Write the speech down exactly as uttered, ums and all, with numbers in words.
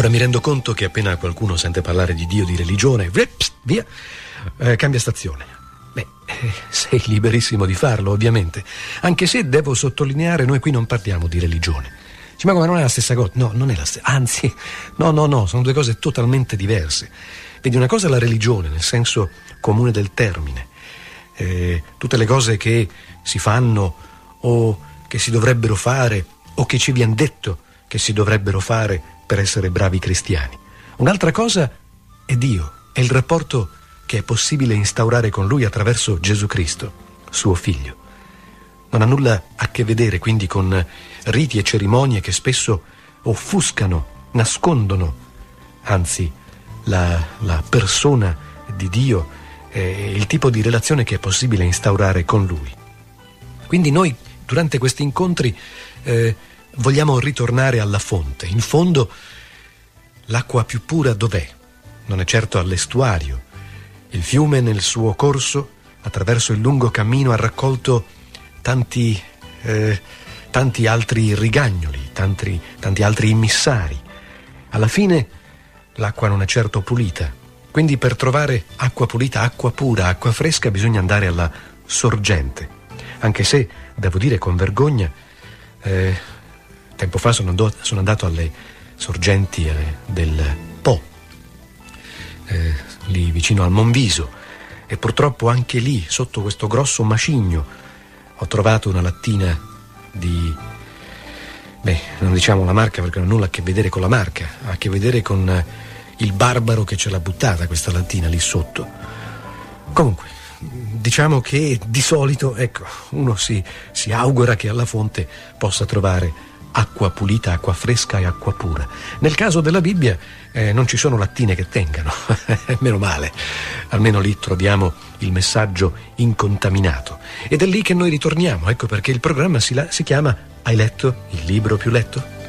Ora mi rendo conto che appena qualcuno sente parlare di Dio, di religione, via, eh, cambia stazione. Beh, eh, sei liberissimo di farlo, ovviamente, anche se devo sottolineare, noi qui non parliamo di religione. Dici, ma come, non è la stessa cosa? No, non è la stessa, anzi, no, no, no, sono due cose totalmente diverse. Vedi, una cosa è la religione, nel senso comune del termine, eh, tutte le cose che si fanno o che si dovrebbero fare o che ci viene detto che si dovrebbero fare per essere bravi cristiani. Un'altra cosa è Dio, è il rapporto che è possibile instaurare con Lui attraverso Gesù Cristo, suo Figlio. Non ha nulla a che vedere quindi con riti e cerimonie che spesso offuscano, nascondono, anzi, la, la persona di Dio e il tipo di relazione che è possibile instaurare con Lui. Quindi noi, durante questi incontri, eh, vogliamo ritornare alla fonte. In fondo, l'acqua più pura dov'è? Non è certo all'estuario. Il fiume nel suo corso, attraverso il lungo cammino, ha raccolto tanti, eh, tanti altri rigagnoli, tanti, tanti altri immissari. Alla fine l'acqua non è certo pulita, quindi per trovare acqua pulita, acqua pura, acqua fresca bisogna andare alla sorgente. Anche se, devo dire con vergogna, eh, tempo fa sono, andato, sono andato alle sorgenti eh, del Po, eh, lì vicino al Monviso, e purtroppo anche lì, sotto questo grosso macigno, ho trovato una lattina di... Beh, non diciamo la marca perché non ha nulla a che vedere con la marca, ha a che vedere con il barbaro che ce l'ha buttata questa lattina lì sotto. Comunque, diciamo che di solito, ecco, uno si, si augura che alla fonte possa trovare acqua pulita, acqua fresca e acqua pura. Nel caso della Bibbia eh, non ci sono lattine che tengano, meno male, almeno lì troviamo il messaggio incontaminato. Ed è lì che noi ritorniamo, ecco perché il programma si, la, si chiama Hai letto il libro più letto?